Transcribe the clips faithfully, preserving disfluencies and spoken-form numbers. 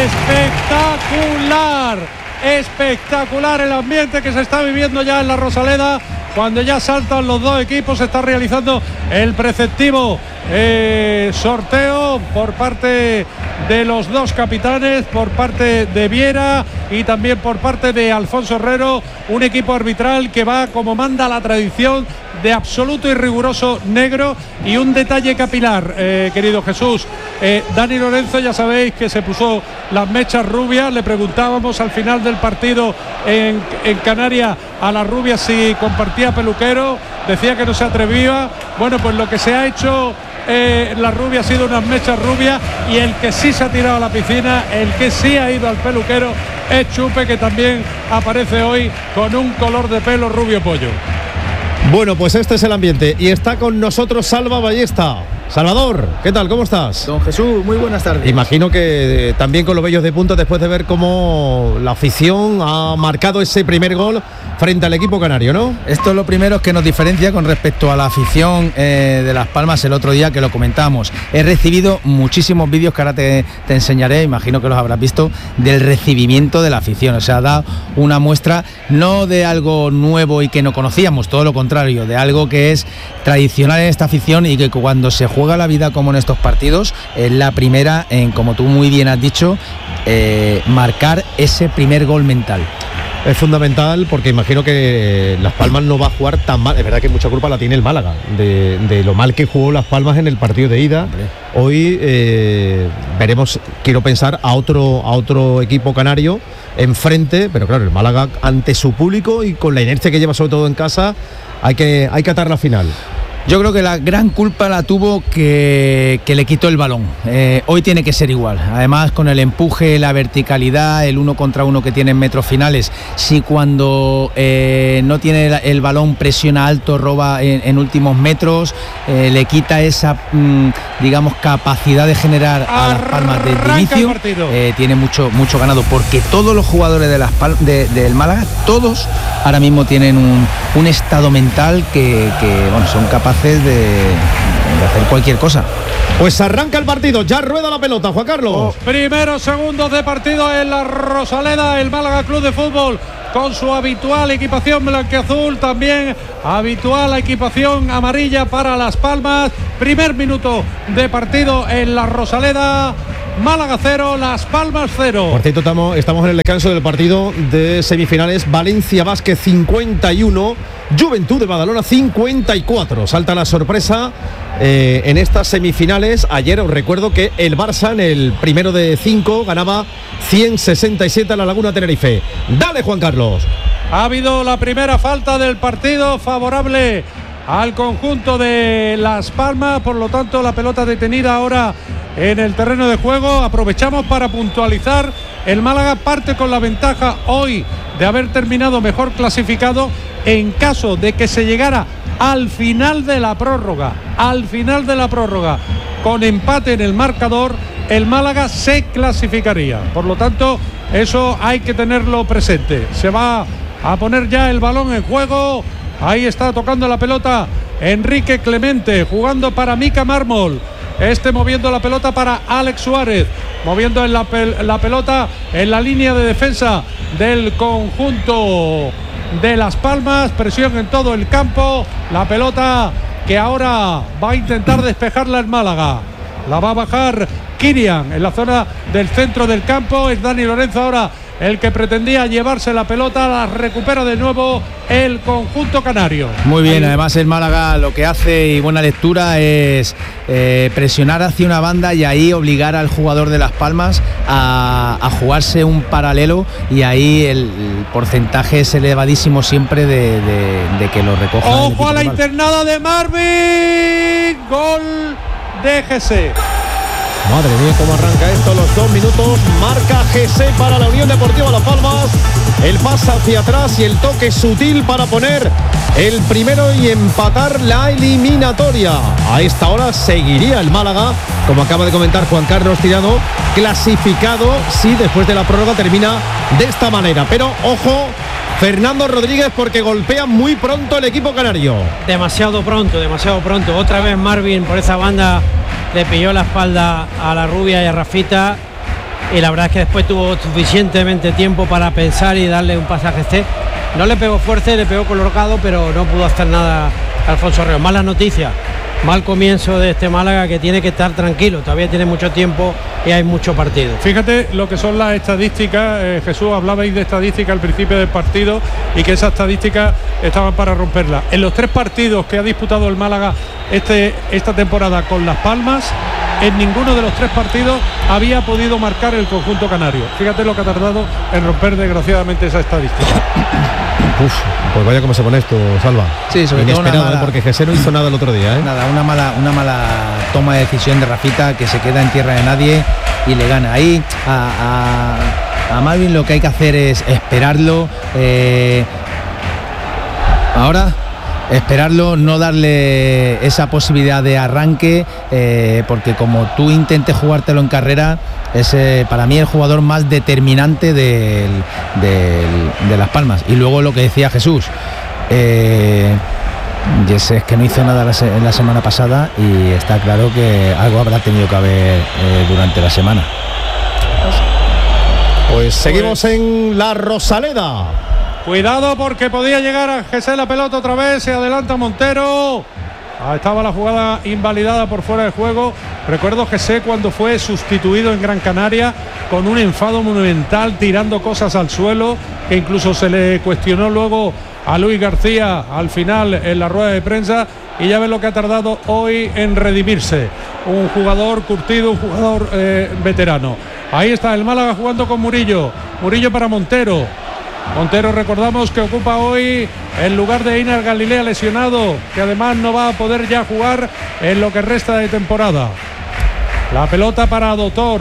Espectacular, espectacular el ambiente que se está viviendo ya en la Rosaleda. Cuando ya saltan los dos equipos, se está realizando el preceptivo eh, sorteo por parte de los dos capitanes, por parte de Viera y también por parte de Alfonso Herrero, un equipo arbitral que va como manda la tradición, de absoluto y riguroso negro. Y un detalle capilar, eh, querido Jesús, eh, Dani Lorenzo, ya sabéis que se puso las mechas rubias. Le preguntábamos al final del partido en, en Canarias a la rubia si compartía peluquero, decía que no se atrevía. Bueno, pues lo que se ha hecho eh, la rubia ha sido unas mechas rubias, y el que sí se ha tirado a la piscina, el que sí ha ido al peluquero es Chupe, que también aparece hoy con un color de pelo rubio pollo. Bueno, pues este es el ambiente y está con nosotros Salva Ballesta. Salvador, ¿qué tal? ¿Cómo estás? Don Jesús, muy buenas tardes. Imagino que eh, también con los vellos de punta después de ver cómo la afición ha marcado ese primer gol frente al equipo canario, ¿no? Esto es lo primero que nos diferencia con respecto a la afición eh, de Las Palmas el otro día, que lo comentamos. He recibido muchísimos vídeos que ahora te, te enseñaré, imagino que los habrás visto, del recibimiento de la afición. O sea, da una muestra no de algo nuevo y que no conocíamos, todo lo contrario, de algo que es tradicional en esta afición y que cuando se juega la vida como en estos partidos es la primera en, como tú muy bien has dicho, eh, marcar ese primer gol mental. Es fundamental porque imagino que Las Palmas no va a jugar tan mal. Es verdad que mucha culpa la tiene el Málaga de, de lo mal que jugó Las Palmas en el partido de ida. Hombre. Hoy eh, veremos, quiero pensar, a otro, a otro equipo canario enfrente, pero claro, el Málaga ante su público y con la inercia que lleva sobre todo en casa, hay que, hay que atar la final. Yo creo que la gran culpa la tuvo que, que le quitó el balón. Eh, hoy tiene que ser igual. Además, con el empuje, la verticalidad, el uno contra uno que tiene en metros finales. Si cuando eh, no tiene el, el balón presiona alto, roba en, en últimos metros, eh, le quita esa, mmm, digamos, capacidad de generar a Las Palmas desde inicio. Eh, tiene mucho, mucho ganado, porque todos los jugadores de Las Palmas, de, del Málaga, todos ahora mismo tienen un, un estado mental que, que bueno, son capaces De, de hacer cualquier cosa. Pues arranca el partido, ya rueda la pelota, Juan Carlos. Los primeros segundos de partido en la Rosaleda, el Málaga Club de Fútbol con su habitual equipación blanqueazul, también habitual equipación amarilla para Las Palmas. Primer minuto de partido en la Rosaleda. Málaga cero, Las Palmas cero. Por cierto, estamos, estamos en el descanso del partido de semifinales. Valencia Basket cincuenta y uno, Juventud de Badalona cincuenta y cuatro. Salta la sorpresa eh, en estas semifinales. Ayer os recuerdo que el Barça en el primero de cinco ganaba ciento sesenta y siete a la Laguna Tenerife. Dale, Juan Carlos. Ha habido la primera falta del partido favorable al conjunto de Las Palmas, por lo tanto la pelota detenida ahora en el terreno de juego. Aprovechamos para puntualizar: el Málaga parte con la ventaja hoy de haber terminado mejor clasificado. En caso de que se llegara al final de la prórroga, al final de la prórroga con empate en el marcador, el Málaga se clasificaría. Por lo tanto, eso hay que tenerlo presente. Se va a poner ya el balón en juego. Ahí está tocando la pelota Enrique Clemente, jugando para Mica Mármol. Este moviendo la pelota para Alex Suárez, moviendo en la, pel- la pelota en la línea de defensa del conjunto de Las Palmas. Presión en todo el campo. La pelota que ahora va a intentar despejarla el Málaga. La va a bajar Kirian en la zona del centro del campo. Es Dani Lorenzo ahora el que pretendía llevarse la pelota. La recupera de nuevo el conjunto canario. Muy bien, además el Málaga lo que hace, y buena lectura, es eh, presionar hacia una banda y ahí obligar al jugador de Las Palmas a, a jugarse un paralelo, y ahí el, el porcentaje es elevadísimo siempre de, de, de que lo recoja. Ojo a la internada de Marvin. Gol de G C. Madre mía, cómo arranca esto, los dos minutos. Marca G C para la Unión Deportiva Las Palmas. El pase hacia atrás y el toque sutil para poner el primero y empatar la eliminatoria. A esta hora seguiría el Málaga, como acaba de comentar Juan Carlos Tirado, clasificado si después de la prórroga termina de esta manera. Pero ojo, Fernando Rodríguez, porque golpea muy pronto el equipo canario. Demasiado pronto, demasiado pronto. Otra vez Marvin por esa banda le pilló la espalda a la rubia y a Rafita. y la verdad es que después tuvo suficientemente tiempo para pensar y darle un pasaje este. No le pegó fuerte, le pegó colocado, pero no pudo hacer nada Alfonso Reo. Malas noticias, mal comienzo de este Málaga, que tiene que estar tranquilo, todavía tiene mucho tiempo y hay mucho partido. Fíjate lo que son las estadísticas, eh, Jesús, hablabais de estadística al principio del partido y que esas estadísticas estaban para romperla. En los tres partidos que ha disputado el Málaga este, esta temporada con Las Palmas, en ninguno de los tres partidos había podido marcar el conjunto canario. Fíjate lo que ha tardado en romper desgraciadamente esa estadística. Uf, pues vaya cómo se pone esto, Salva. Sí, sobre todo inesperado, mala, porque Jesé no hizo nada el otro día, ¿eh? Nada, una mala, una mala toma de decisión de Rafita, que se queda en tierra de nadie y le gana. Ahí a, a, a Marvin lo que hay que hacer es esperarlo. Eh, ahora esperarlo, no darle esa posibilidad de arranque, eh, porque como tú intentes jugártelo en carrera, es eh, para mí el jugador más determinante del, del, de Las Palmas. Y luego lo que decía Jesús, eh, es, es que no hizo nada la, se, la semana pasada, y está claro que algo habrá tenido que haber eh, durante la semana. Pues seguimos en la Rosaleda. Cuidado, porque podía llegar a Jesé la pelota otra vez. Se adelanta Montero. Ah, estaba la jugada invalidada por fuera de juego. Recuerdo Jesé cuando fue sustituido en Gran Canaria con un enfado monumental, tirando cosas al suelo, que incluso se le cuestionó luego a Luis García al final en la rueda de prensa. Y ya ves lo que ha tardado hoy en redimirse. Un jugador curtido, un jugador eh, veterano. Ahí está el Málaga jugando con Murillo. Murillo para Montero. Montero, recordamos que ocupa hoy el lugar de Einar Galilea, lesionado, que además no va a poder ya jugar en lo que resta de temporada. La pelota para Doctor.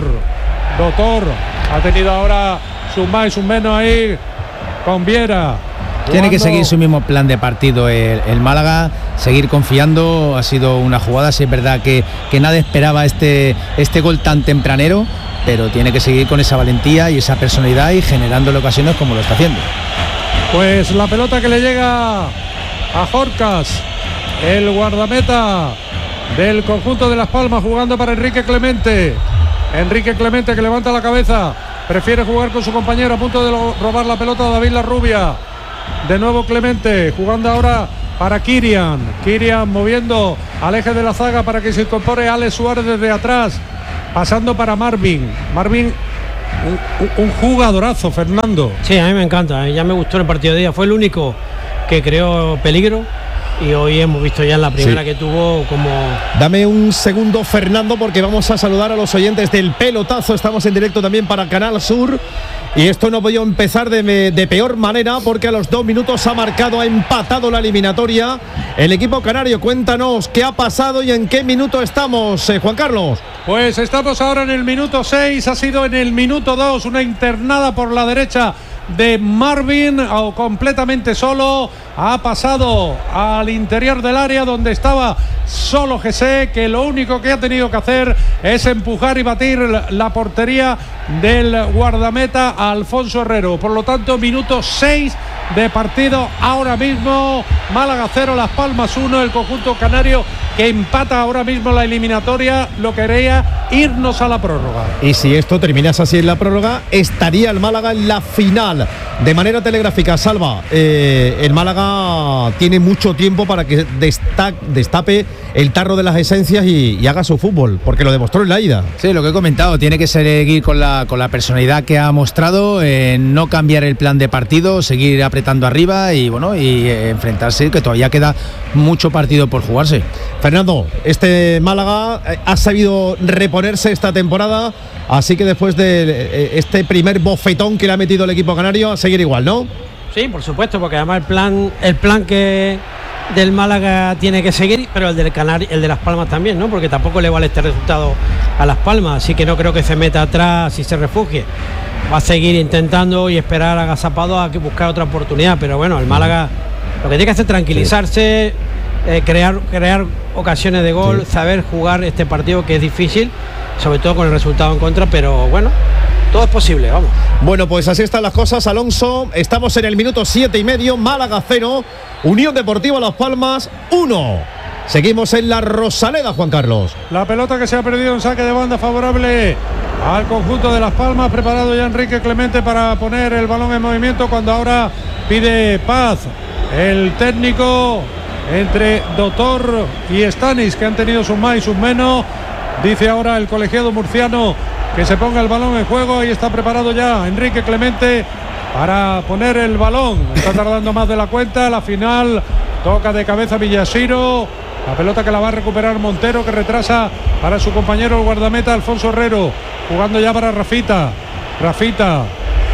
Doctor ha tenido ahora sus más y sus menos ahí con Viera. Tiene que seguir su mismo plan de partido el, el Málaga, seguir confiando. Ha sido una jugada, sí es verdad que, que nadie esperaba este, este gol tan tempranero, pero tiene que seguir con esa valentía y esa personalidad y generándole ocasiones como lo está haciendo. Pues la pelota que le llega a Jorcas, el guardameta del conjunto de Las Palmas, jugando para Enrique Clemente. Enrique Clemente, que levanta la cabeza, prefiere jugar con su compañero, a punto de robar la pelota a David Larrubia. De nuevo Clemente, jugando ahora para Kirian. Kirian moviendo al eje de la zaga para que se incorpore Alex Suárez desde atrás, pasando para Marvin. Marvin, un, un jugadorazo, Fernando. Sí, a mí me encanta, ya me gustó el partido de día. Fue el único que creó peligro, y hoy hemos visto ya en la primera sí. que tuvo como... Dame un segundo, Fernando, porque vamos a saludar a los oyentes del Pelotazo. Estamos en directo también para Canal Sur. Y esto no podía empezar de, de peor manera, porque a los dos minutos ha marcado, ha empatado la eliminatoria el equipo canario. Cuéntanos qué ha pasado y en qué minuto estamos, eh, Juan Carlos. Pues estamos ahora en el minuto seis, ha sido en el minuto dos, una internada por la derecha de Marvin, o completamente solo, ha pasado al interior del área donde estaba solo Jesé, que lo único que ha tenido que hacer es empujar y batir la portería del guardameta Alfonso Herrero. Por lo tanto, minuto seis de partido ahora mismo. Málaga cero, Las Palmas uno. El conjunto canario que empata ahora mismo la eliminatoria, lo que quería irnos a la prórroga. Y si esto terminase así en la prórroga, estaría el Málaga en la final. De manera telegráfica, Salva, eh, el Málaga tiene mucho tiempo para que destac, destape el tarro de las esencias y, y haga su fútbol, porque lo demostró en la ida. Sí, lo que he comentado, tiene que seguir con la, con la personalidad que ha mostrado, eh, no cambiar el plan de partido, seguir apretando arriba y bueno, y eh, enfrentarse, que todavía queda mucho partido por jugarse. Fernando, este Málaga ha sabido reponerse esta temporada, así que después de este primer bofetón que le ha metido el equipo canario, a seguir igual, ¿no? Sí, por supuesto, porque además el plan, el plan que del Málaga tiene que seguir, pero el del Canario, el de Las Palmas también, ¿no? Porque tampoco le vale este resultado a Las Palmas, así que no creo que se meta atrás y se refugie. Va a seguir intentando y esperar agazapado a que buscar otra oportunidad, pero bueno, el Málaga lo que tiene que hacer es tranquilizarse, eh, crear, crear ocasiones de gol, sí. saber jugar este partido, que es difícil, sobre todo con el resultado en contra, pero bueno, todo es posible, vamos. Bueno, pues así están las cosas, Alonso. Estamos en el minuto siete y medio, Málaga cero, Unión Deportiva Las Palmas uno. Seguimos en la Rosaleda, Juan Carlos. La pelota que se ha perdido en saque de banda favorable al conjunto de Las Palmas. Preparado ya Enrique Clemente para poner el balón en movimiento, cuando ahora pide paz el técnico entre Doctor y Stanis, que han tenido sus más y sus menos. Dice ahora el colegiado murciano que se ponga el balón en juego. Ahí está preparado ya Enrique Clemente para poner el balón. Está tardando más de la cuenta. La final toca de cabeza Villasiro. La pelota que la va a recuperar Montero, que retrasa para su compañero el guardameta Alfonso Herrero. Jugando ya para Rafita. Rafita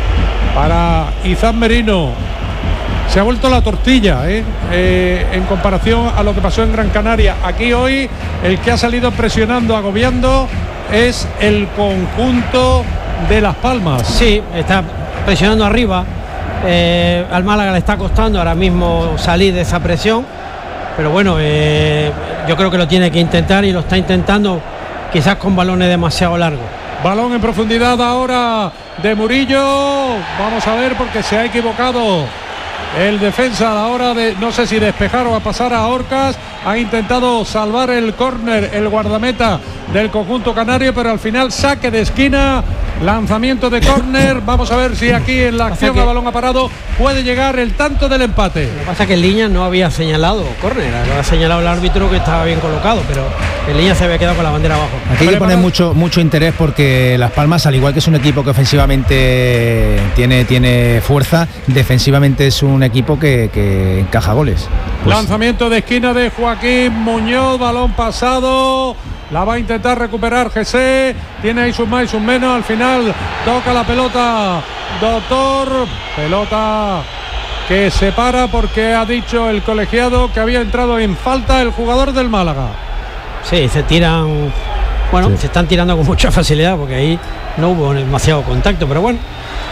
para Izán Merino. Se ha vuelto la tortilla ¿eh? Eh, en comparación a lo que pasó en Gran Canaria. Aquí hoy el que ha salido presionando, agobiando, es el conjunto de Las Palmas. Sí, está presionando arriba. Eh, al Málaga le está costando ahora mismo salir de esa presión, pero bueno, eh, yo creo que lo tiene que intentar y lo está intentando, quizás con balones demasiado largos. Balón en profundidad ahora de Murillo. Vamos a ver, porque se ha equivocado el defensa a la hora de, no sé si despejar o a pasar a Orcas. Ha intentado salvar el córner el guardameta del conjunto canario, pero al final saque de esquina, lanzamiento de córner. Vamos a ver si aquí en la acción a balón ha parado puede llegar el tanto del empate. Lo que pasa es que en línea no había señalado córner, lo ha señalado el árbitro, que estaba bien colocado, pero en línea se había quedado con la bandera abajo. Aquí hay que poner mucho, mucho interés, porque Las Palmas, al igual que es un equipo que ofensivamente tiene, tiene fuerza, defensivamente es un equipo que, que encaja goles. Pues lanzamiento de esquina de Joaquín Muñoz, balón pasado. La va a intentar recuperar G C. Tiene ahí sus más y sus menos. Al final toca la pelota Doctor. Pelota que se para porque ha dicho el colegiado que había entrado en falta el jugador del Málaga. Sí, se tiran. Bueno, sí. Se están tirando con mucha facilidad, porque ahí no hubo demasiado contacto, pero bueno.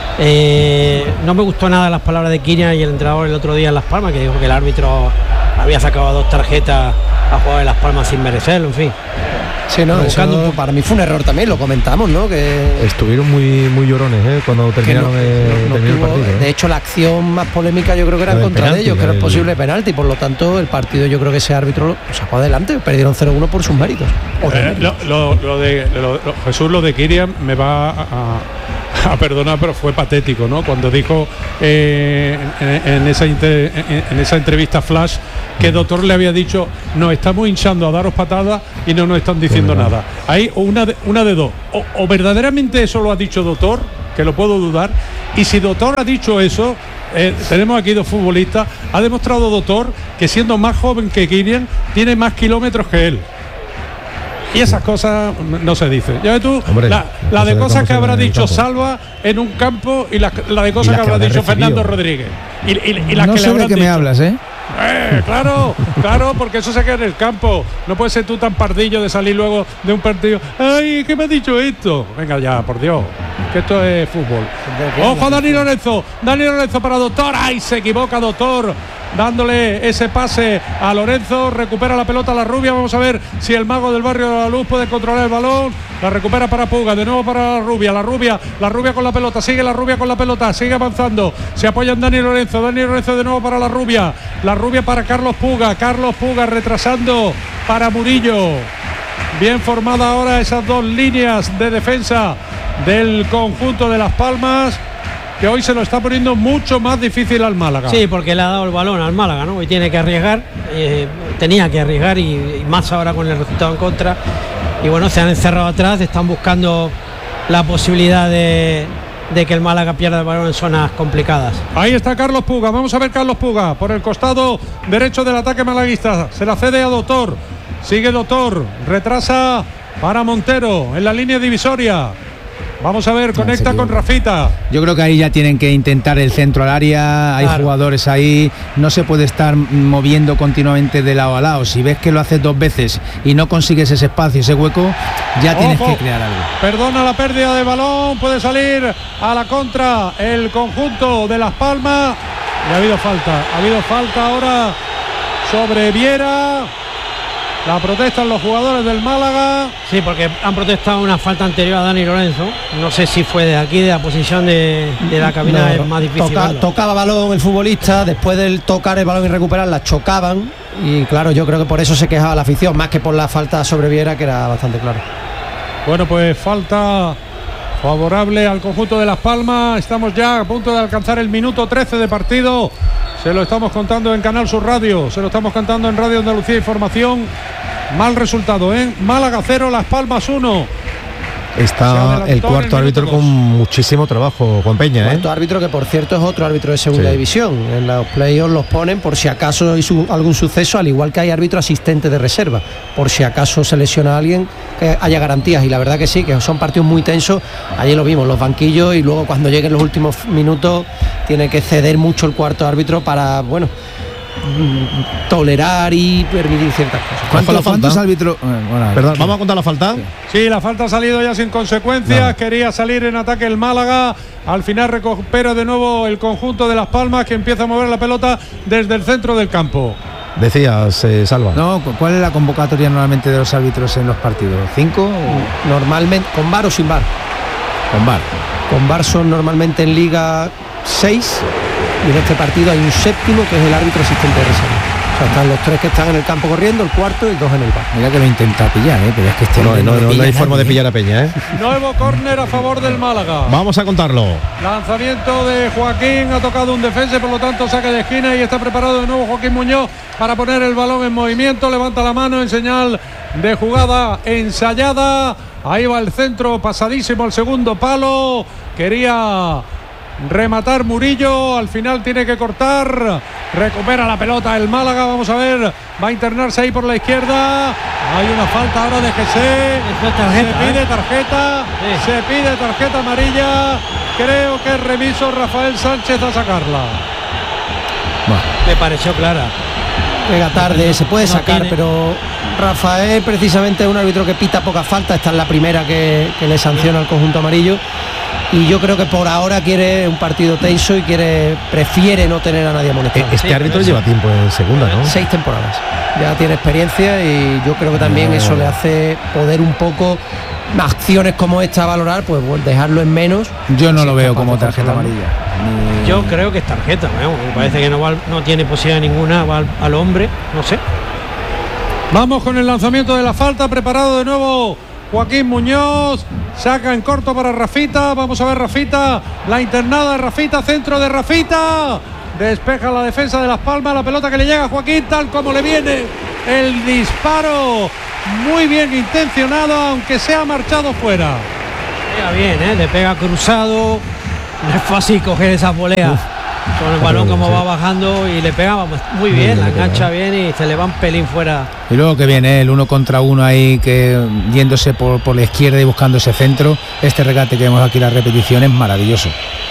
Eh, no me gustó nada las palabras de Kirian y el entrenador el otro día en Las Palmas, que dijo que el árbitro había sacado dos tarjetas a jugar en Las Palmas sin merecerlo, en fin. Sí, no, eso para mí fue un error también, lo comentamos, ¿no? Que estuvieron muy muy llorones ¿eh? cuando terminaron no, el, no, no terminó tuvo, el partido. De hecho, la acción más polémica yo creo que era en contra penalti, de ellos, que era el posible penalti, por lo tanto el partido, yo creo que ese árbitro lo sacó adelante, perdieron cero uno por sus méritos. Eh, lo, lo, lo de lo, lo, Jesús, lo de Kirian me va a, a perdonar, pero fue patético, ¿no? Cuando dijo eh, en, en, esa inter, en, en esa entrevista flash que Doctor le había dicho: nos estamos hinchando a daros patadas y no nos están diciendo sí, nada. Hay una de, una de dos, o, o verdaderamente eso lo ha dicho Doctor, que lo puedo dudar, y si Doctor ha dicho eso, eh, tenemos aquí dos futbolistas. Ha demostrado Doctor que, siendo más joven que Kirian, tiene más kilómetros que él. Y esas cosas no se dicen. Ya ves tú, Hombre, la, la de cosas que habrá dicho Salva en un campo y la, la de cosas que habrá dicho Fernando Rodríguez. Y, y, y las no que sé le de qué dicho. me hablas, ¿eh? Eh, claro, claro, porque eso se queda en el campo. No puedes ser tú tan pardillo de salir luego de un partido. Ay, ¿qué me ha dicho esto? Venga ya, por Dios, que esto es fútbol. Ojo a Dani Lorenzo, Dani Lorenzo para Doctor. Ay, se equivoca Doctor, dándole ese pase a Lorenzo. Recupera la pelota la Rubia. Vamos a ver si el mago del barrio de la Luz puede controlar el balón. La recupera para Puga, de nuevo para la Rubia. La Rubia, la Rubia con la pelota. Sigue la Rubia con la pelota, sigue avanzando. Se apoya en Dani Lorenzo. Dani Lorenzo de nuevo para la Rubia. La Rubia para Carlos Puga. Carlos Puga retrasando para Murillo. Bien formada ahora esas dos líneas de defensa del conjunto de Las Palmas, que hoy se lo está poniendo mucho más difícil al Málaga. Sí, porque le ha dado el balón al Málaga, ¿no? Hoy tiene que arriesgar, eh, tenía que arriesgar y, y más ahora con el resultado en contra. Y bueno, se han encerrado atrás, están buscando la posibilidad de, de que el Málaga pierda el balón en zonas complicadas. Ahí está Carlos Puga, vamos a ver Carlos Puga por el costado derecho del ataque malaguista. Se la cede a Doctor, sigue Doctor, retrasa para Montero en la línea divisoria. Vamos a ver, conecta no, con Rafita. Yo creo que ahí ya tienen que intentar el centro al área. Hay claro. jugadores ahí. No se puede estar moviendo continuamente de lado a lado. Si ves que lo haces dos veces y no consigues ese espacio, ese hueco, ya Ojo, tienes que crear algo. Perdona la pérdida de balón. Puede salir a la contra el conjunto de Las Palmas. Y ha habido falta. Ha habido falta ahora sobre Viera. La protestan los jugadores del Málaga. Sí, porque han protestado una falta anterior a Dani Lorenzo. No sé si fue de aquí, de la posición de, de la cabina, no, es más difícil. Toca, tocaba balón el futbolista, después del tocar el balón y recuperarla, chocaban. Y claro, yo creo que por eso se quejaba la afición, más que por la falta sobre Viera, que era bastante claro. Bueno, pues falta favorable al conjunto de Las Palmas. Estamos ya a punto de alcanzar el minuto trece de partido. Se lo estamos contando en Canal Sur Radio, se lo estamos contando en Radio Andalucía Información. Mal resultado, ¿eh? Málaga cero, Las Palmas uno. Está el cuarto árbitro con muchísimo trabajo, Juan Peña. El cuarto ¿eh? árbitro, que por cierto es otro árbitro de segunda sí. división. En los playoffs los ponen por si acaso hay su, algún suceso, al igual que hay árbitro asistente de reserva, por si acaso se lesiona a alguien, que haya garantías. Y la verdad que sí, que son partidos muy tensos. Ayer lo vimos, los banquillos, y luego cuando lleguen los últimos minutos tiene que ceder mucho el cuarto árbitro para, bueno, tolerar y permitir ciertas cosas. ¿Cuántos, ¿cuántos árbitros? Bueno, Perdón, ¿vamos a contar la falta? Sí. sí, la falta ha salido ya sin consecuencias. No. Quería salir en ataque el Málaga. Al final recupera de nuevo el conjunto de Las Palmas, que empieza a mover la pelota desde el centro del campo. Decías, eh, Salva. No, ¿cuál es la convocatoria normalmente de los árbitros en los partidos? ¿Cinco? Normalmente, ¿con V A R o sin V A R? Con V A R. Con V A R son normalmente en Liga seis. Y en este partido hay un séptimo, que es el árbitro asistente de reserva. O sea, están los tres que están en el campo corriendo, el cuarto y dos en el bar. Mira que lo intenta pillar, ¿eh? Pero es que este no, no, no, no hay forma de pillar a Peña, ¿eh? Nuevo córner a favor del Málaga. Vamos a contarlo. Lanzamiento de Joaquín, ha tocado un defensa, por lo tanto saque de esquina, y está preparado de nuevo Joaquín Muñoz para poner el balón en movimiento. Levanta la mano en señal de jugada ensayada. Ahí va el centro, pasadísimo al segundo palo. Quería rematar Murillo, al final tiene que cortar. Recupera la pelota el Málaga, vamos a ver, va a internarse ahí por la izquierda. Hay una falta ahora de Jesse. Se pide tarjeta, sí. se pide tarjeta amarilla. Creo que es remiso Rafael Sánchez a sacarla. Bueno, me pareció clara. Pega tarde, no, se puede no sacar, tiene... pero Rafael precisamente es un árbitro que pita poca falta. Esta es la primera que, que le sanciona al conjunto amarillo. Y yo creo que por ahora quiere un partido tenso y quiere prefiere no tener a nadie amonestado. Este sí, árbitro lleva tiempo en segunda, ¿no? Seis temporadas. Ya tiene experiencia y yo creo que también no. eso le hace poder un poco acciones como esta a valorar, pues dejarlo en menos. Yo no lo veo como tarjeta amarilla. Ni... Yo creo que es tarjeta, me parece que no, va, no tiene posibilidad ninguna, va al, al hombre, no sé. Vamos con el lanzamiento de la falta, preparado de nuevo Joaquín Muñoz, saca en corto para Rafita, vamos a ver Rafita, la internada de Rafita, centro de Rafita, despeja la defensa de Las Palmas, la pelota que le llega a Joaquín, tal como le viene el disparo, muy bien intencionado, aunque se ha marchado fuera. Pega bien, ¿eh? Le pega cruzado, no es fácil coger esa volea. Uf. Con el balón como va bajando y le pega muy bien, la engancha bien y se le va un pelín fuera. Y luego que viene el uno contra uno ahí, que yéndose por, por la izquierda y buscando ese centro. Este regate que vemos aquí, la repetición, es maravilloso.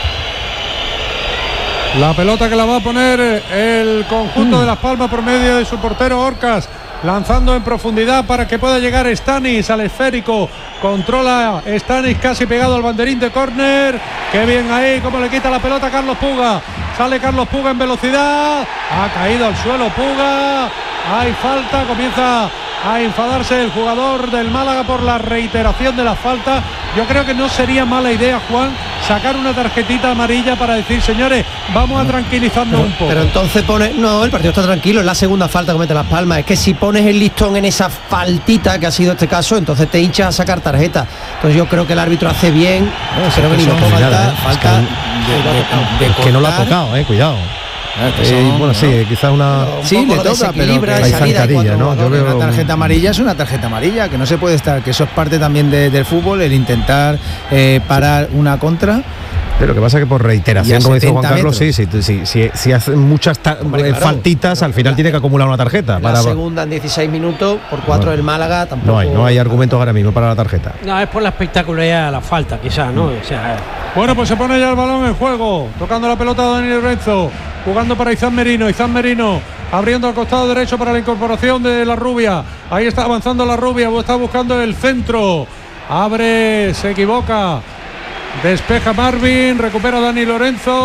La pelota que la va a poner el conjunto mm. de Las Palmas por medio de su portero Orcas, lanzando en profundidad para que pueda llegar Stanis al esférico. Controla Stanis casi pegado al banderín de córner. Qué bien ahí, como le quita la pelota a Carlos Puga. Sale Carlos Puga en velocidad. Ha caído al suelo Puga. Hay falta, comienza a enfadarse el jugador del Málaga por la reiteración de la falta. Yo creo que no sería mala idea, Juan, sacar una tarjetita amarilla para decir, señores, vamos a tranquilizarnos pero, un poco. Pero entonces pone, no, el partido está tranquilo, es la segunda falta que comete Las Palmas. Es que si pones el listón en esa faltita que ha sido este caso, entonces te hinchas a sacar tarjeta. Entonces yo creo que el árbitro hace bien. No, creo que ni lo falta, nada, ¿eh? falta es que, de, de, de, de que no lo ha tocado, eh, cuidado. Eh, son, bueno, sí, ¿no? quizás una. Sí, le toca, pero que hay zancadilla, ¿no? Yo veo una tarjeta amarilla es una tarjeta amarilla, que no se puede estar, que eso es parte también de, del fútbol, el intentar eh, parar una contra. Pero lo que pasa es que por reiteración, como dice Juan Carlos, sí, sí, sí, sí, si hacen muchas ta- Hombre, claro, faltitas, al final la, tiene que acumular una tarjeta. La para... segunda en dieciséis minutos, por cuatro del Málaga, tampoco. No hay, no hay argumentos ahora mismo para la tarjeta. No, es por la espectacularidad de la falta, quizás, ¿no? O sea, bueno, pues se pone ya el balón en juego, tocando la pelota a Dani Lorenzo, jugando para Izan Merino, Izan Merino abriendo al costado derecho para la incorporación de la Rubia. Ahí está avanzando la Rubia, está buscando el centro. Abre, se equivoca. Despeja Marvin, recupera Dani Lorenzo,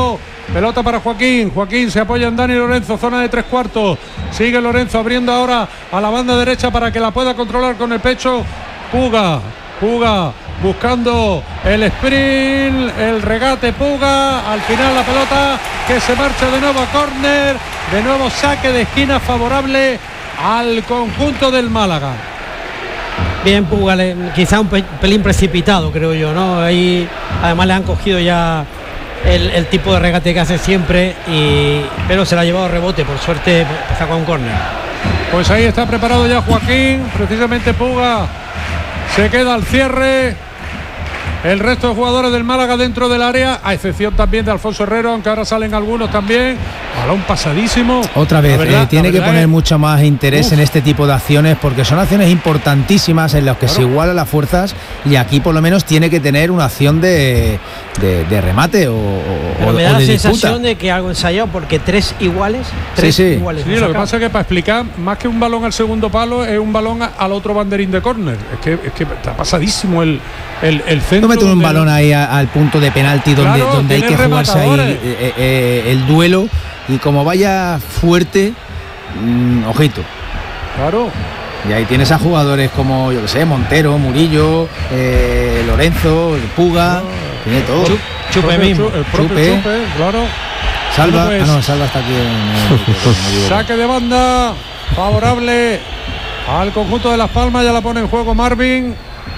pelota para Joaquín, Joaquín se apoya en Dani Lorenzo, zona de tres cuartos, sigue Lorenzo abriendo ahora a la banda derecha para que la pueda controlar con el pecho Puga, Puga buscando el sprint, el regate Puga, al final la pelota que se marcha de nuevo a córner, de nuevo saque de esquina favorable al conjunto del Málaga. Bien, Puga, le, quizá un pe pelín precipitado, creo yo, ¿no? Ahí además le han cogido ya el, el tipo de regate que hace siempre, y, pero se la ha llevado rebote, por suerte sacó un córner. Pues ahí está preparado ya Joaquín, precisamente Puga se queda al cierre. El resto de jugadores del Málaga dentro del área, a excepción también de Alfonso Herrero, aunque ahora salen algunos también. Balón pasadísimo. Otra vez, verdad, eh, tiene que poner es... mucho más interés Uf. en este tipo de acciones, porque son acciones importantísimas en las que claro. se igualan las fuerzas, y aquí por lo menos tiene que tener una acción de, de, de remate o, Pero o, me da o la de sensación disputa. de que algo ensayado, porque tres iguales, tres sí, sí. iguales. Sí, lo que pasa es que para explicar, más que un balón al segundo palo, es un balón al otro banderín de córner. Es que, es que está pasadísimo el, el, el centro. No metes un del... balón ahí a, al punto de penalti donde, claro, donde hay que jugarse ahí eh, eh, el duelo, y como vaya fuerte, mmm, ojito. Claro. Y ahí tienes a jugadores como, yo que sé, Montero, Murillo, eh, Lorenzo, Puga, no. tiene todo. Chup, chupe el mismo. El propio Chupe, Chupe, claro. Salva, pues, ah, no, Salva está aquí en el... Saque de banda favorable al conjunto de Las Palmas, ya la pone en juego Marvin.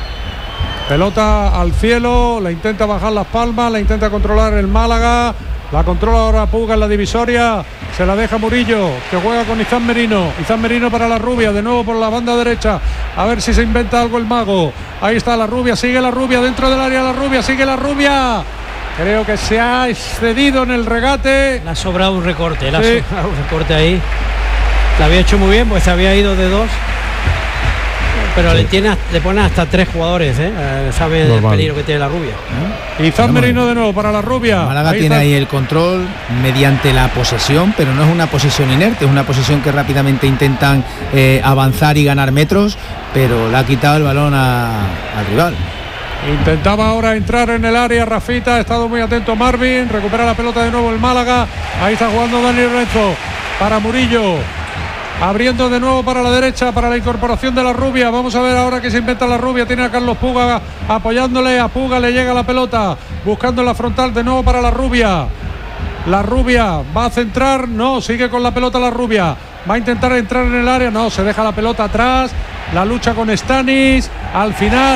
Pelota al cielo, la intenta bajar Las Palmas, la intenta controlar el Málaga, la controla ahora Puga en la divisoria, se la deja Murillo, que juega con Izan Merino, Izan Merino para la Rubia, de nuevo por la banda derecha, a ver si se inventa algo el mago, ahí está la Rubia, sigue la Rubia, dentro del área la Rubia, sigue la Rubia, creo que se ha excedido en el regate. Le ha sobrado un recorte, le sí. ha sobrado un recorte ahí, la había hecho muy bien, pues se había ido de dos. Pero sí. le tiene le pone hasta tres jugadores, ¿eh? Eh, sabe Normal. el peligro que tiene la Rubia. ¿Eh? Y Zan Merino de nuevo para la Rubia. Málaga ahí tiene está. ahí el control mediante la posesión, pero no es una posesión inerte, es una posesión que rápidamente intentan eh, avanzar y ganar metros, pero le ha quitado el balón a, al rival. Intentaba ahora entrar en el área Rafita, ha estado muy atento Marvin, recupera la pelota de nuevo el Málaga, ahí está jugando Dani Lorenzo para Murillo. Abriendo de nuevo para la derecha, para la incorporación de la Rubia. Vamos a ver ahora que se inventa la Rubia. Tiene a Carlos Puga apoyándole. A Puga le llega la pelota. Buscando la frontal de nuevo para la Rubia. La Rubia va a centrar. No, sigue con la pelota la Rubia. Va a intentar entrar en el área. No, se deja la pelota atrás. La lucha con Stanis. Al final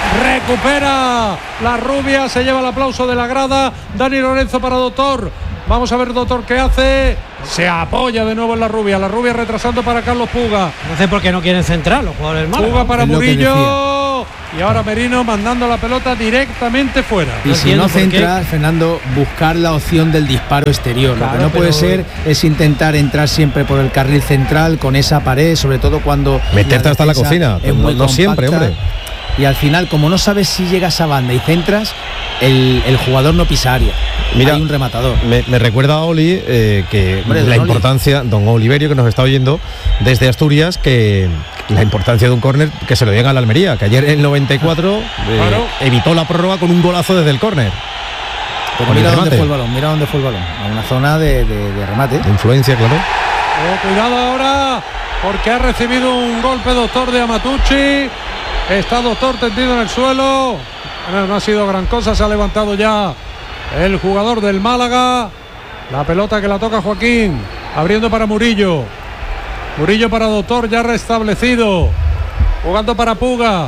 recupera la Rubia. Se lleva el aplauso de la grada. Dani Lorenzo para Doctor. Vamos a ver Doctor qué hace. Se apoya de nuevo en la Rubia. La Rubia retrasando para Carlos Puga. No sé por qué no quieren centrar los jugadores del Málaga. Puga para Murillo. Y ahora Merino mandando la pelota directamente fuera. Y no si no centra, Fernando, buscar la opción del disparo exterior. Claro, lo que no puede ser es intentar entrar siempre por el carril central con esa pared, sobre todo cuando meterte hasta la cocina. Es muy no siempre, hombre. Y al final, como no sabes si llegas a banda y centras, el, el jugador no pisa área. Mira, hay un rematador. Me, me recuerda a Oli eh, que Hombre, la importancia, Oli. don Oliverio, que nos está oyendo desde Asturias, que la importancia de un córner que se lo llega a la Almería, que ayer en el noventa y cuatro eh, claro. evitó la prórroga con un golazo desde el córner. Pero mira dónde fue el balón, mira dónde fue el balón. A una zona de, de, de remate. De influencia, claro. Oh, cuidado ahora, porque ha recibido un golpe Doctor de Amatucci. Está Doctor tendido en el suelo. No, no ha sido gran cosa, se ha levantado ya el jugador del Málaga. La pelota que la toca Joaquín, abriendo para Murillo. Murillo para Doctor, ya restablecido. Jugando para Puga.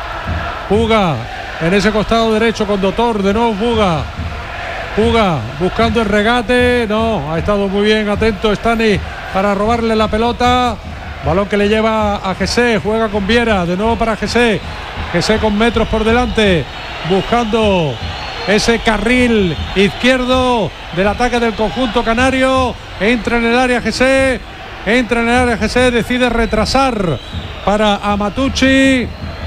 Puga en ese costado derecho con Doctor, de nuevo Puga. Puga buscando el regate. No, ha estado muy bien atento Stani para robarle la pelota. Balón que le lleva a Jesse, juega con Viera, de nuevo para Jesse. Jesse con metros por delante, buscando ese carril izquierdo del ataque del conjunto canario. Entra en el área Jesse, entra en el área Jesse, decide retrasar para Amatucci.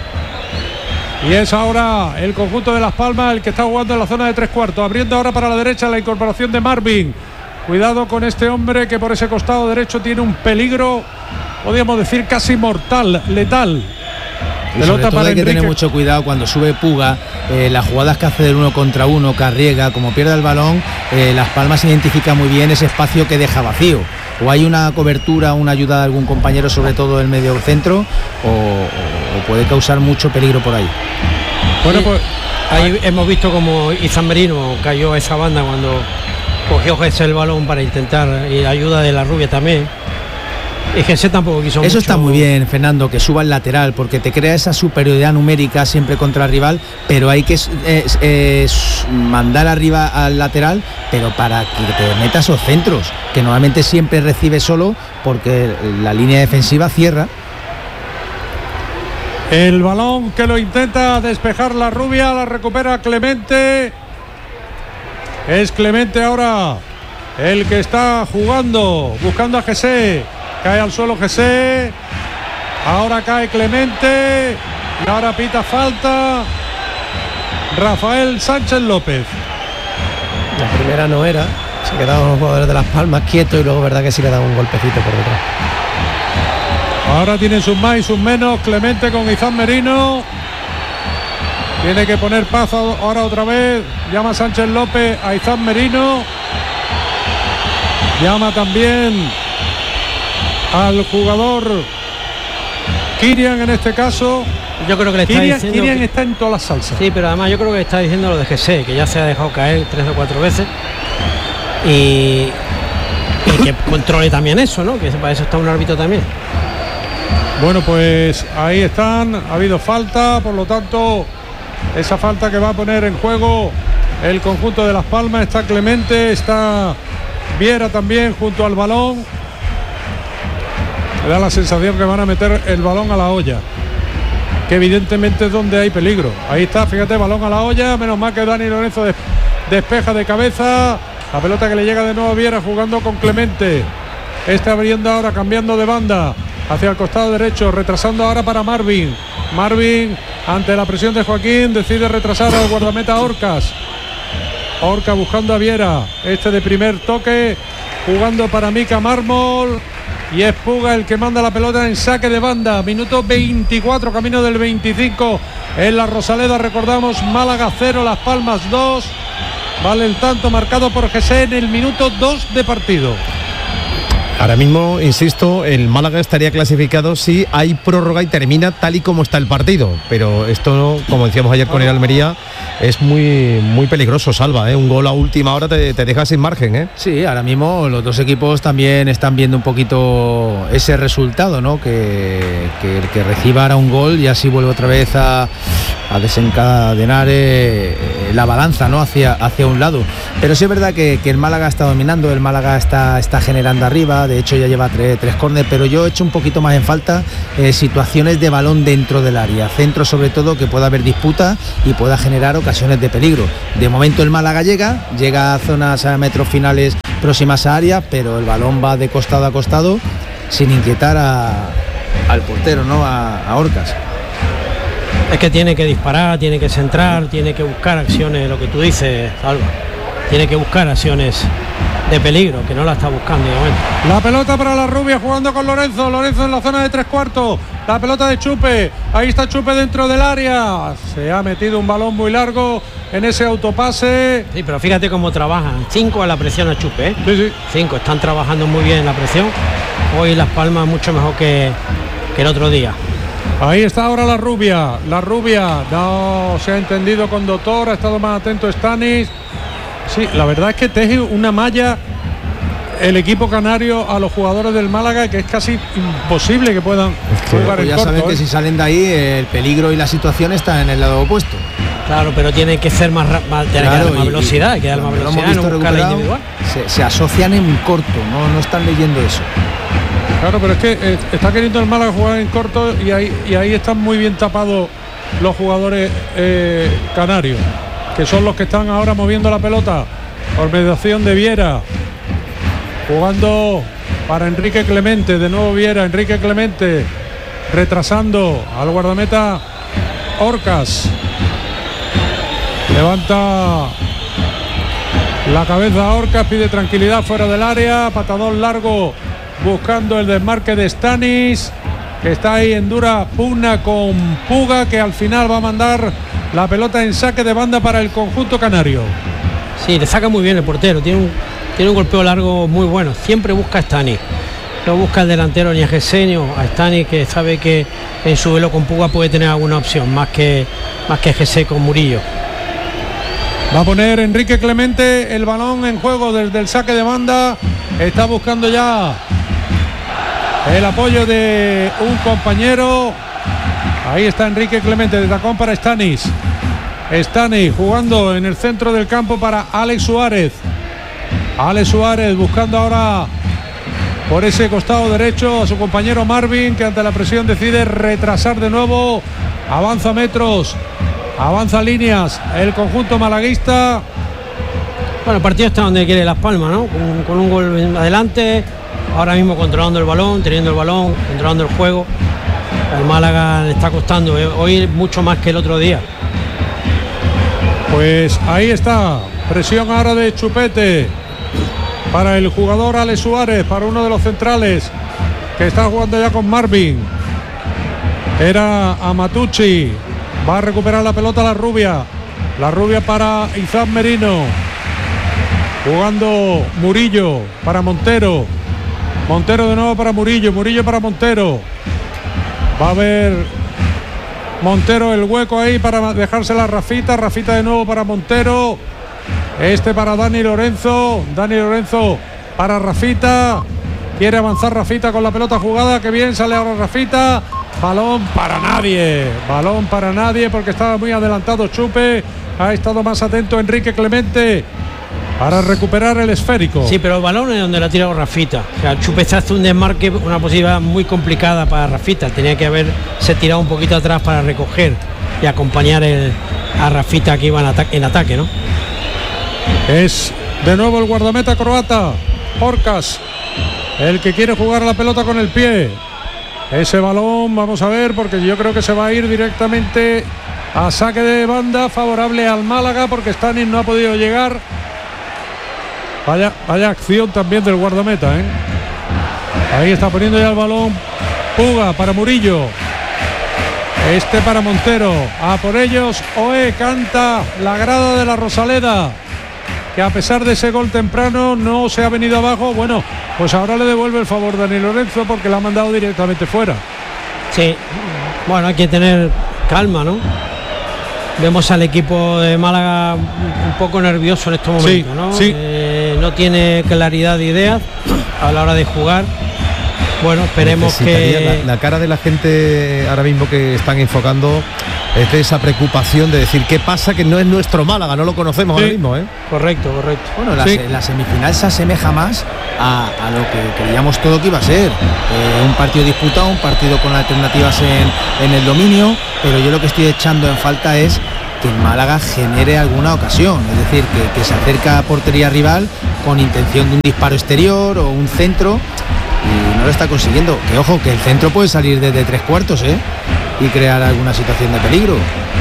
Y es ahora el conjunto de Las Palmas el que está jugando en la zona de tres cuartos. Abriendo ahora para la derecha la incorporación de Marvin. Cuidado con este hombre que por ese costado derecho tiene un peligro, podríamos decir casi mortal, letal. Y sobre Pelota todo para hay que Enrique. tener mucho cuidado cuando sube Puga, eh, las jugadas que hace del uno contra uno, Carriega, como pierde el balón, eh, Las Palmas identifica muy bien ese espacio que deja vacío. O hay una cobertura, una ayuda de algún compañero, sobre todo del medio centro, o, o puede causar mucho peligro por ahí. Bueno, pues Ahí hemos visto como Izan Merino cayó a esa banda cuando cogió Jesse el balón para intentar, y la ayuda de la Rubia también. Y Jesse tampoco quiso Eso mucho. está muy bien, Fernando, que suba el lateral, porque te crea esa superioridad numérica siempre contra el rival, pero hay que eh, eh, mandar arriba al lateral, pero para que te metas esos centros, que normalmente siempre recibe solo, porque la línea defensiva cierra. el balón que lo intenta despejar la Rubia, la recupera Clemente. Es Clemente ahora el que está jugando, buscando a Jesse. Cae al suelo Jesse. Ahora cae Clemente. Y ahora pita falta Rafael Sánchez López. La primera no era. Se quedaban los jugadores de Las Palmas quietos y luego verdad que sí le dan un golpecito por detrás. Ahora tienen sus más y sus menos. Clemente con Izan Merino. Tiene que poner paz ahora otra vez. Llama Sánchez López a Izan Merino. Llama también al jugador Kirian en este caso. Yo creo que le está Kirian, diciendo Kirian que- está en todas las salsas. Sí, pero además yo creo que está diciendo lo de Jesse, que ya se ha dejado caer tres o cuatro veces. Y, y que controle también eso, ¿no? Que para eso está un árbitro también. Bueno, pues ahí están. Ha habido falta, por lo tanto, esa falta que va a poner en juego el conjunto de Las Palmas. Está Clemente, está Viera también junto al balón. Me da la sensación que van a meter el balón a la olla, que evidentemente es donde hay peligro. Ahí está, fíjate, balón a la olla. Menos mal que Dani Lorenzo des- despeja de cabeza. La pelota que le llega de nuevo a Viera jugando con Clemente. Este abriendo ahora, cambiando de banda hacia el costado derecho, retrasando ahora para Marvin. Marvin, ante la presión de Joaquín, decide retrasar al guardameta Orcas. Orca buscando a Viera. Este de primer toque, jugando para Mica Mármol. Y es Puga el que manda la pelota en saque de banda. Minuto veinticuatro, camino del veinticinco. En la Rosaleda, recordamos, Málaga cero, Las Palmas dos. Vale el tanto marcado por Jesse en el minuto dos de partido. Ahora mismo, insisto, el Málaga estaría clasificado si hay prórroga y termina tal y como está el partido. Pero esto, como decíamos ayer con el Almería, es muy muy peligroso, Salva, ¿eh? Un gol a última hora te, te deja sin margen, ¿eh? Sí, ahora mismo los dos equipos también están viendo un poquito ese resultado, ¿no? Que, que el que reciba ahora un gol y así vuelve otra vez a, a desencadenar eh, la balanza, ¿no? Hacia, hacia un lado. Pero sí es verdad que, que el Málaga está dominando, el Málaga está, está generando arriba, de hecho ya lleva tres, tres córneres, pero yo he hecho un poquito más en falta eh, situaciones de balón dentro del área, centro sobre todo, que pueda haber disputa y pueda generar ocasiones de peligro. De momento el Málaga llega, llega a zonas a metros finales próximas a área, pero el balón va de costado a costado sin inquietar a, al portero, ¿no? A, a Orcas. Es que tiene que disparar, tiene que centrar, tiene que buscar acciones, lo que tú dices, Salva. Tiene que buscar acciones de peligro, que no la está buscando de momento. La pelota para la Rubia jugando con Lorenzo. Lorenzo en la zona de tres cuartos. La pelota de Chupe. Ahí está Chupe dentro del área. Se ha metido un balón muy largo en ese autopase. Sí, pero fíjate cómo trabajan. Cinco a la presión a Chupe, ¿eh? Sí, sí. Cinco, están trabajando muy bien en la presión. Hoy Las Palmas mucho mejor que, que el otro día. Ahí está ahora la Rubia. La Rubia no se ha entendido con Doctor. Ha estado más atento Stanis. Sí, la verdad es que teje una malla el equipo canario a los jugadores del Málaga, que es casi imposible que puedan jugar Pues en ya corto, saben que ¿eh? si salen de ahí el peligro y la situación está en el lado opuesto. Claro, pero tiene que ser más, ra- más, tiene que Claro, dar más y- velocidad, hay que dar más cuando lo hemos velocidad, no visto buscar la recuperado, individual. Se, se asocian en corto, no, no están leyendo eso. Claro, pero es que eh, está queriendo el Málaga jugar en corto y ahí, y ahí están muy bien tapados los jugadores eh, canarios, que son los que están ahora moviendo la pelota por mediación de Viera, jugando para Enrique Clemente. De nuevo Viera, Enrique Clemente retrasando al guardameta Orcas. Levanta la cabeza Orcas, pide tranquilidad fuera del área, patadón largo buscando el desmarque de Stanis. que está ahí en dura pugna con Puga, que al final va a mandar la pelota en saque de banda para el conjunto canario. Sí, le saca muy bien el portero, tiene un, tiene un golpeo largo muy bueno, siempre busca a Stani. No busca el delantero ni a Gesenio, a Stani, que sabe que en su duelo con Puga puede tener alguna opción, más que, más que Gese con Murillo. Va a poner Enrique Clemente el balón en juego desde el saque de banda. Está buscando ya el apoyo de un compañero. Ahí está Enrique Clemente de tacón para Stanis. Stanis jugando en el centro del campo para Alex Suárez. Alex Suárez buscando ahora por ese costado derecho a su compañero Marvin, que ante la presión decide retrasar de nuevo. Avanza metros, avanza líneas el conjunto malaguista. Bueno, el partido está donde quiere Las Palmas, ¿no? Con, con un gol adelante, ahora mismo controlando el balón, teniendo el balón, controlando el juego. El Málaga le está costando eh, hoy mucho más que el otro día. Pues ahí está, presión ahora de Chupete para el jugador Alex Suárez, para uno de los centrales que está jugando ya con Marvin. Era Amatucci, va a recuperar la pelota la Rubia, la Rubia para Izan Merino, jugando Murillo para Montero, Montero de nuevo para Murillo, Murillo para Montero. Va a ver Montero el hueco ahí para dejársela a Rafita, Rafita de nuevo para Montero. Este para Dani Lorenzo, Dani Lorenzo para Rafita, quiere avanzar Rafita con la pelota jugada, que bien sale ahora Rafita, balón para nadie, balón para nadie porque estaba muy adelantado Chupe, ha estado más atento Enrique Clemente para recuperar el esférico. Sí, pero el balón es donde lo ha tirado Rafita, o sea, Chupe se hace un desmarque, una posibilidad muy complicada para Rafita, tenía que haberse tirado un poquito atrás para recoger y acompañar el, a Rafita que iba en, ata en ataque, ¿no? Es de nuevo el guardameta croata, Orcas, el que quiere jugar la pelota con el pie. Ese balón, vamos a ver, porque yo creo que se va a ir directamente a saque de banda favorable al Málaga, porque Stanis no ha podido llegar. Vaya, vaya acción también del guardameta, ¿eh? Ahí está poniendo ya el balón Puga para Murillo. Este para Montero. A por ellos, Oe canta la grada de la Rosaleda, que a pesar de ese gol temprano no se ha venido abajo. Bueno, pues ahora le devuelve el favor Dani Lorenzo porque la ha mandado directamente fuera. Sí, bueno, hay que tener calma, ¿no? Vemos al equipo de Málaga un poco nervioso en estos momentos, sí, ¿no? Sí. Eh, no tiene claridad de ideas a la hora de jugar. Bueno, esperemos que... La, la cara de la gente ahora mismo que están enfocando es de esa preocupación de decir qué pasa, que no es nuestro Málaga, no lo conocemos sí. ahora mismo, ¿eh? Correcto, correcto. Bueno, la, Sí. la semifinal se asemeja más a, a lo que creíamos todo que iba a ser. Eh, un partido disputado, un partido con alternativas en, en el dominio, pero yo lo que estoy echando en falta es que el Málaga genere alguna ocasión, es decir, que, que se acerca a portería rival con intención de un disparo exterior o un centro, y no lo está consiguiendo. Que ojo, que el centro puede salir desde tres cuartos, ¿eh? Y crear alguna situación de peligro.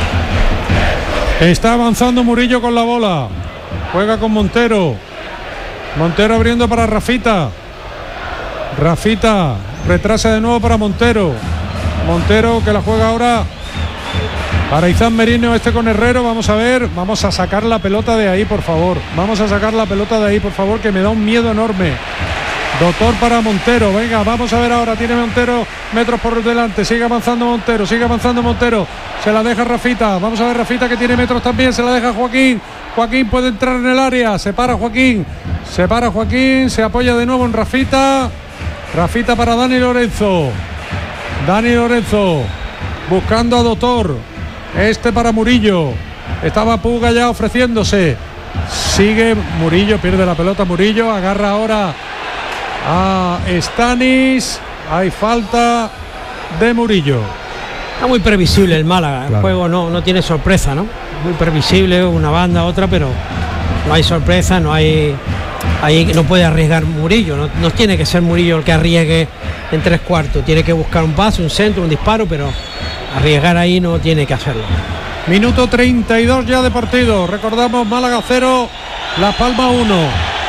Está avanzando Murillo con la bola, juega con Montero, Montero abriendo para Rafita, Rafita retrasa de nuevo para Montero, Montero que la juega ahora para Izan Merino, este con Herrero. Vamos a ver, vamos a sacar la pelota de ahí, por favor, vamos a sacar la pelota de ahí, por favor, que me da un miedo enorme. Doctor para Montero, venga, vamos a ver ahora, tiene Montero metros por delante, sigue avanzando Montero, sigue avanzando Montero, se la deja Rafita, vamos a ver Rafita que tiene metros también, se la deja Joaquín, Joaquín puede entrar en el área, se para Joaquín, se para Joaquín, se apoya de nuevo en Rafita, Rafita para Dani Lorenzo, Dani Lorenzo, buscando a Doctor, este para Murillo, estaba Puga ya ofreciéndose, sigue Murillo, pierde la pelota Murillo, agarra ahora a Stanis, hay falta de Murillo. Está muy previsible el Málaga, Claro. el juego no, no tiene sorpresa, ¿no? Muy previsible, una banda, otra, pero no hay sorpresa, no hay, ahí no puede arriesgar Murillo, no, no tiene que ser Murillo el que arriesgue en tres cuartos, tiene que buscar un pase, un centro, un disparo, pero arriesgar ahí no tiene que hacerlo. Minuto treinta y dos ya de partido, recordamos Málaga cero, Las Palmas uno.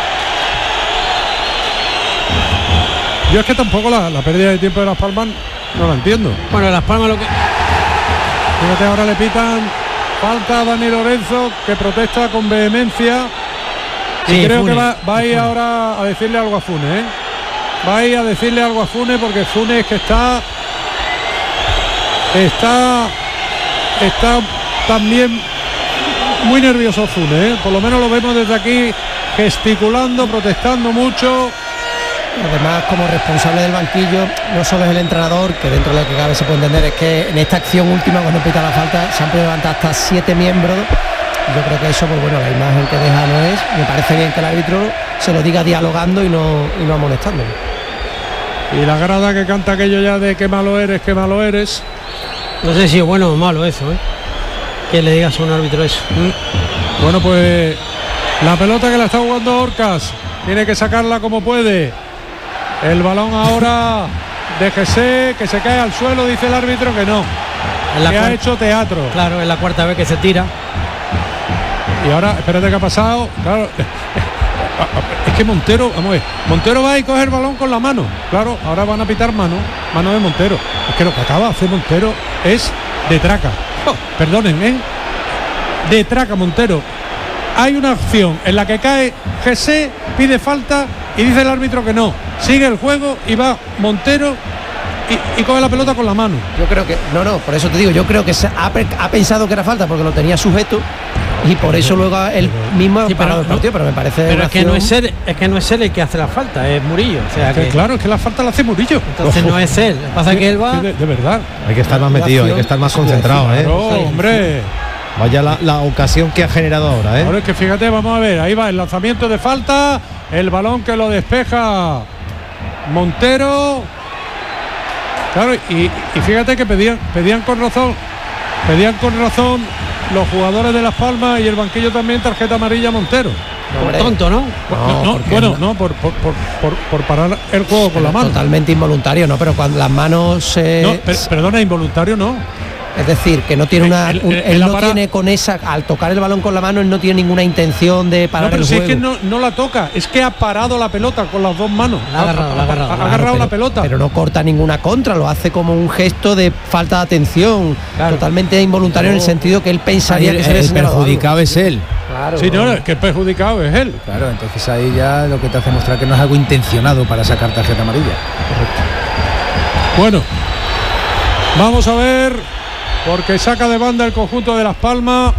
Yo es que tampoco la, la pérdida de tiempo de Las Palmas no lo entiendo. Bueno, Las Palmas lo que... Fíjate, ahora le pitan falta a Dani Lorenzo, que protesta con vehemencia. Y Sí, creo Funes. que va, va a ir ahora a decirle algo a Funes, ¿eh? Va a ir a decirle algo a Funes, porque Funes que está está está también muy nervioso Funes, ¿eh? Por lo menos lo vemos desde aquí gesticulando, protestando mucho. Además, como responsable del banquillo, no solo es el entrenador, que dentro de lo que cabe se puede entender, es que en esta acción última, cuando pita la falta, se han podido levantar hasta siete miembros. Yo creo que eso, pues bueno, la imagen que deja no es. Me parece bien que el árbitro se lo diga dialogando y no, y no amonestándolo. Y la grada que canta aquello ya de qué malo eres, qué malo eres. No sé si es bueno o malo eso, ¿eh? Que le digas a un árbitro eso. Bueno, pues la pelota que la está jugando Orcas, tiene que sacarla como puede. El balón ahora de Jesse, que se cae al suelo, dice el árbitro que no, En la que ha cuarta- hecho teatro. Claro, es la cuarta vez que se tira. Y ahora, espérate que ha pasado. Claro, es que Montero, vamos a ver, Montero va y coge el balón con la mano. Claro, ahora van a pitar mano, mano de Montero. Es que lo que acaba de hacer Montero es de traca. Oh, perdonen, ¿eh? De traca Montero. Hay una acción en la que cae Jesse, pide falta y dice el árbitro que no. Sigue el juego y va Montero y, y coge la pelota con la mano. Yo creo que, no, no, por eso te digo, yo creo que se ha, pe- ha pensado que era falta porque lo tenía sujeto y por eso luego él mismo ha Sí, pero parado el no- partido, pero me parece Pero una es que no es acción- él, es que no es él el que hace la falta, es Murillo. O sea Que que, claro, es que la falta la hace Murillo. entonces no es él. Lo que pasa es que él va. Sí, de, de verdad. Hay que estar más metido, hay que estar más concentrado, ¿eh? Claro, hombre. Vaya la, la ocasión que ha generado ahora, ¿eh? Ahora es que fíjate, vamos a ver, ahí va el lanzamiento de falta, el balón que lo despeja Montero. Claro, y, y fíjate que pedían, pedían con razón, pedían con razón los jugadores de Las Palmas y el banquillo también tarjeta amarilla a Montero. Por Hombre, tonto, ¿no? No, no, porque bueno, no- no, por, por, por, por- por parar el juego con la mano. totalmente involuntario, ¿no? Pero cuando las manos se... No, per- perdona, involuntario no. Es decir, que no tiene una... El- el- un- el él no apara- tiene con esa... Al tocar el balón con la mano, él no tiene ninguna intención de No, parar pero el si es juego. que no, no la toca, es que ha parado la pelota con las dos manos. La ha agarrado, la ha agarrado. Ha Claro, agarrado pero, la pelota. pero no corta ninguna contra, lo hace como un gesto de falta de atención, Claro. totalmente involuntario en el sentido que él pensaría Ahí que se le el señalaba algo. perjudicado es él. Claro, Sí, no, el que el perjudicado es él. Claro, entonces ahí ya lo que te hace mostrar que no es algo intencionado para sacar tarjeta amarilla. Bueno, vamos a ver, porque saca de banda el conjunto de Las Palmas.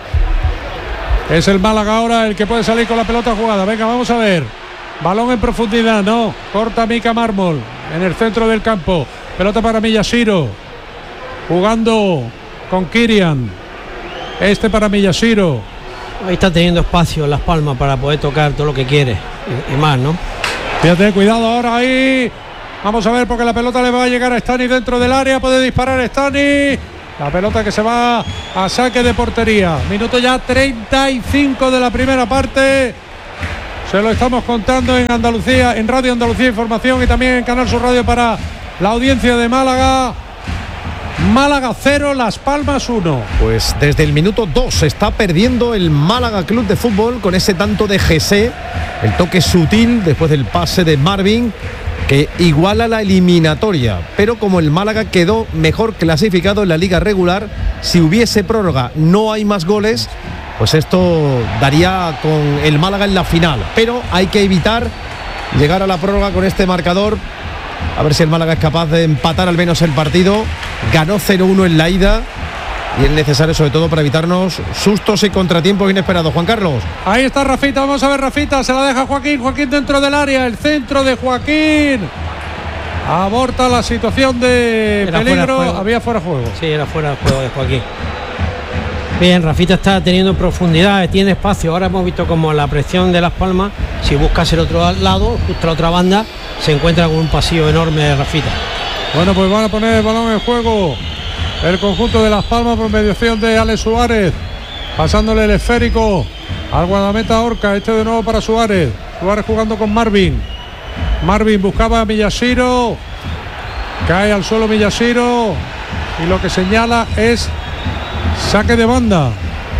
Es el Málaga ahora el que puede salir con la pelota jugada. Venga, vamos a ver. Balón en profundidad, no. Corta Mika Mármol en el centro del campo. Pelota para Miyashiro. Jugando con Kirian. Este para Miyashiro. Ahí está teniendo espacio en Las Palmas para poder tocar todo lo que quiere y, y más, ¿no? Fíjate, cuidado ahora ahí. Vamos a ver porque la pelota le va a llegar a Stani dentro del área. Puede disparar Stani. La pelota que se va a saque de portería. Minuto ya treinta y cinco de la primera parte. Se lo estamos contando en Andalucía, en Radio Andalucía Información y también en Canal Sur Radio para la audiencia de Málaga. Málaga cero, Las Palmas uno. Pues desde el minuto dos se está perdiendo el Málaga Club de Fútbol con ese tanto de Jesse, el toque sutil después del pase de Marvin, que iguala la eliminatoria. Pero como el Málaga quedó mejor clasificado en la liga regular, si hubiese prórroga no hay más goles, pues esto daría con el Málaga en la final. Pero hay que evitar llegar a la prórroga con este marcador. A ver si el Málaga es capaz de empatar al menos el partido. Ganó cero uno en la ida y es necesario sobre todo para evitarnos sustos y contratiempos inesperados. Juan Carlos. Ahí está Rafita, vamos a ver Rafita, se la deja Joaquín, Joaquín dentro del área, el centro de Joaquín. Aborta la situación de Era fuera de peligro, juego. había fuera de juego. Sí, era fuera del juego de Joaquín. Bien, Rafita está teniendo profundidad, tiene espacio. Ahora hemos visto como la presión de Las Palmas, si buscas el otro lado, justo la otra banda, se encuentra con un pasillo enorme de Rafita. Bueno, pues van a poner el balón en juego el conjunto de Las Palmas por mediación de Alex Suárez, pasándole el esférico al guardameta Orca, este de nuevo para Suárez. Suárez jugando con Marvin. Marvin buscaba a Miyashiro, cae al suelo Miyashiro y lo que señala es saque de banda.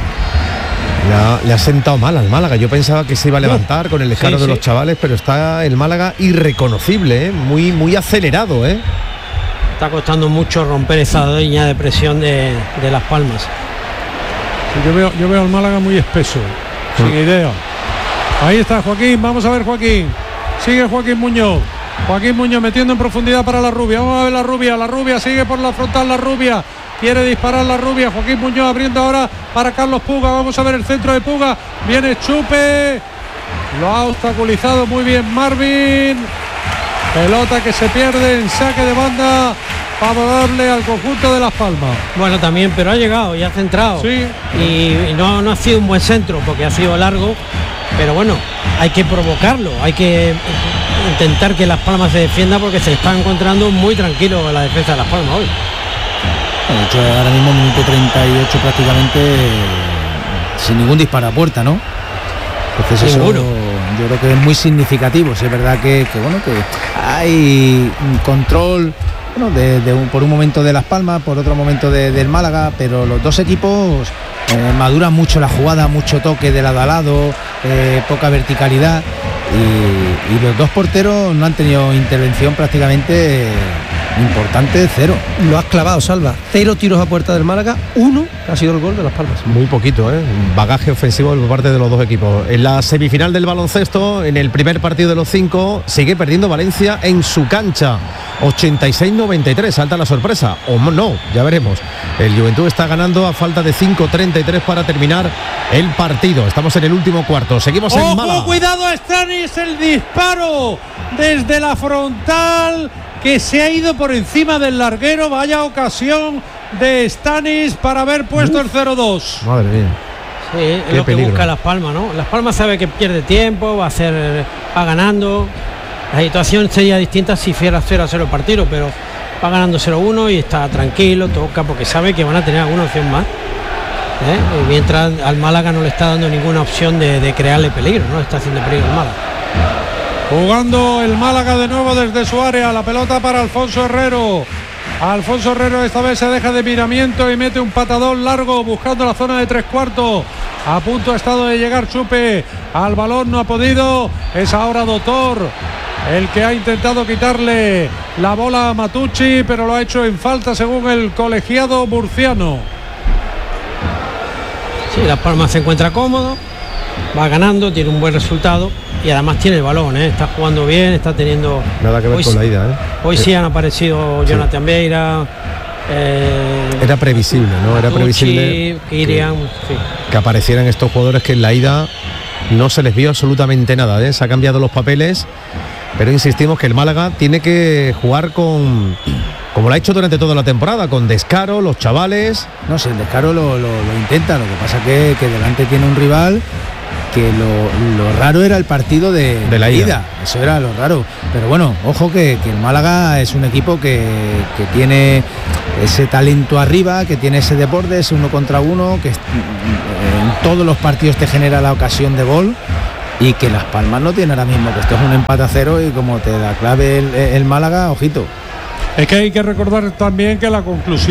Le ha, le ha sentado mal al Málaga. Yo pensaba que se iba a levantar con el descaro Sí, de sí. los chavales, pero está el Málaga irreconocible, ¿eh? muy, muy acelerado, ¿eh? está costando mucho romper esa línea de presión de, de Las Palmas. Sí, yo veo, yo veo al Málaga muy espeso, sí. sin idea. Ahí está Joaquín, vamos a ver Joaquín. Sigue Joaquín Muñoz. Joaquín Muñoz metiendo en profundidad para la Rubia. Vamos a ver la Rubia, la Rubia sigue por la frontal, la Rubia. Quiere disparar la Rubia. Joaquín Muñoz abriendo ahora para Carlos Puga. Vamos a ver el centro de Puga. Viene Chupe. Lo ha obstaculizado muy bien Marvin. Pelota que se pierde en saque de banda favorable al conjunto de Las Palmas. Bueno, también, pero ha llegado y ha centrado. Sí. Y, y no, no ha sido un buen centro porque ha sido largo. Pero bueno, hay que provocarlo. Hay que intentar que Las Palmas se defienda porque se está encontrando muy tranquilo la defensa de Las Palmas hoy. De hecho, ahora mismo minuto treinta y ocho prácticamente eh, sin ningún disparo a puerta, ¿no? Entonces eso yo creo que es muy significativo. Sí, es verdad que, que bueno, que hay un control, bueno, de, de un, por un momento de Las Palmas, por otro momento de, del Málaga, pero los dos equipos eh, maduran mucho la jugada, mucho toque de lado a lado, eh, poca verticalidad y, y los dos porteros no han tenido intervención prácticamente eh, importante, cero. Lo has clavado, Salva. Cero tiros a puerta del Málaga, uno que ha sido el gol de Las Palmas. Muy poquito, ¿eh? Bagaje ofensivo por parte de los dos equipos. En la semifinal del baloncesto, en el primer partido de los cinco, sigue perdiendo Valencia en su cancha. ochenta y seis noventa y tres, salta la sorpresa. O no, ya veremos. El Juventud está ganando a falta de cinco treinta y tres para terminar el partido. Estamos en el último cuarto. Seguimos en ¡Ojo, Málaga! Cuidado, Stanis, el disparo desde la frontal que se ha ido por encima del larguero. Vaya ocasión de Stanis para haber puesto Uf. el cero dos. Madre mía. Sí, es Qué lo peligro. que busca Las Palmas, ¿no? Las Palmas sabe que pierde tiempo, va a hacer, va ganando. La situación sería distinta si fuera cero a cero el partido, pero va ganando cero uno y está tranquilo, toca porque sabe que van a tener alguna opción más. ¿Eh? Y mientras al Málaga no le está dando ninguna opción de, de crearle peligro, no le está haciendo peligro al Málaga. Jugando el Málaga de nuevo desde su área, la pelota para Alfonso Herrero. Alfonso Herrero esta vez se deja de miramiento y mete un patadón largo buscando la zona de tres cuartos. A punto ha estado de llegar Chupe al balón, no ha podido. Es ahora Doctor el que ha intentado quitarle la bola a Matucci, pero lo ha hecho en falta según el colegiado murciano. Sí, Las Palmas se encuentra cómodo, va ganando, tiene un buen resultado y además tiene el balón, ¿eh? Está jugando bien, está teniendo... Nada que ver hoy, con la ida, ¿eh? Hoy sí han aparecido sí. Jonathan Beira. Eh, Era previsible, ¿no? Era previsible Irian, que, sí. que aparecieran estos jugadores que en la ida no se les vio absolutamente nada, ¿eh? Se ha cambiado los papeles, pero insistimos que el Málaga tiene que jugar con... como lo ha hecho durante toda la temporada, con descaro, los chavales. No sé, el descaro lo, lo, lo intenta, lo que pasa que, que delante tiene un rival que lo, lo raro era el partido de, de la ida. ida, eso era lo raro. Pero bueno, ojo que, que el Málaga es un equipo que, que tiene ese talento arriba, que tiene ese deporte, ese uno contra uno, que en todos los partidos te genera la ocasión de gol. Y que Las Palmas no tiene ahora mismo, que esto es un empate a cero y como te da clave el, el Málaga, ojito. Es que hay que recordar también que la conclusión